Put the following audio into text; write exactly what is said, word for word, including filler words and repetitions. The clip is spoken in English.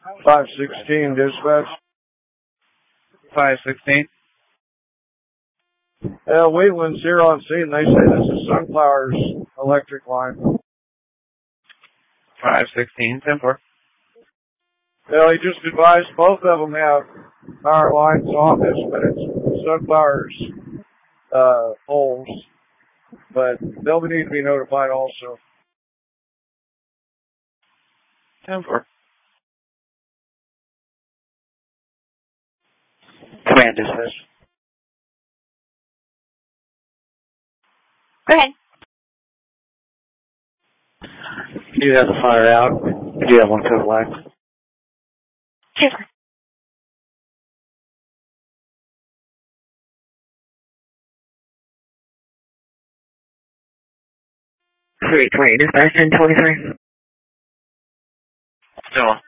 five sixteen, dispatch. five sixteen. Uh, Wheatland's here on scene. They say this is Sunflower's electric line. five sixteen, ten four. Well, he just advised both of them have power lines on this, but it's Sunflower's uh, poles. But they'll need to be notified also. ten four. Command dispatch. Go ahead. You have the fire out. Do you have one code black? Sure. three twenty, dispatch ten twenty-three. Still on.